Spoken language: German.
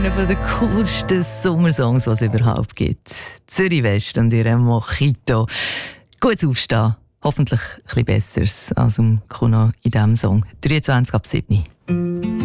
einer der coolsten Sommersongs, die es überhaupt gibt. Zürich West und ihre Mojito. Gutes Aufstehen. Hoffentlich ein bisschen besseres als im Kuno in diesem Song. 23 ab 7.